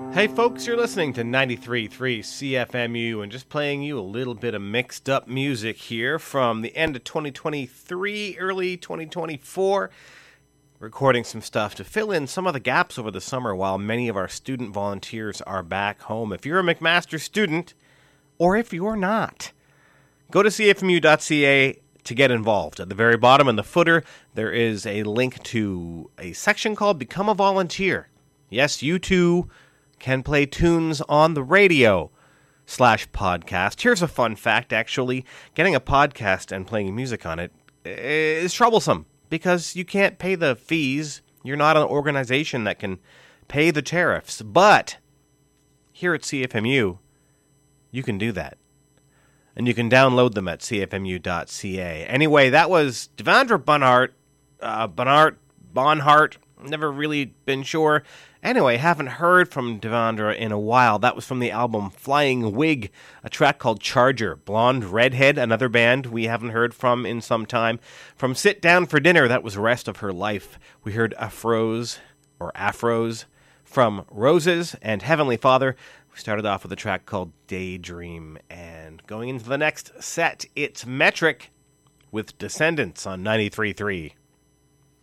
Hey folks, you're listening to 93.3 CFMU and just playing you a little bit of mixed up music here from the end of 2023, early 2024. Recording some stuff to fill in some of the gaps over the summer while many of our student volunteers are back home. If you're a McMaster student, or if you're not, go to cfmu.ca to get involved. At the very bottom in the footer, there is a link to a section called Become a Volunteer. Yes, you too can play tunes on the radio /podcast. Here's a fun fact, actually. Getting a podcast and playing music on it is troublesome because you can't pay the fees. You're not an organization that can pay the tariffs. But here at CFMU, you can do that. And you can download them at cfmu.ca. Anyway, that was Devendra Banhart. Never really been sure. Anyway, haven't heard from Devendra in a while. That was from the album Flying Wig, a track called Charger. Blonde Redhead, another band we haven't heard from in some time. From Sit Down for Dinner, that was Rest of Her Life. We heard Afros. From Roses and Heavenly Father. We started off with a track called Daydream. And going into the next set, it's Metric with Descendants on 93.3.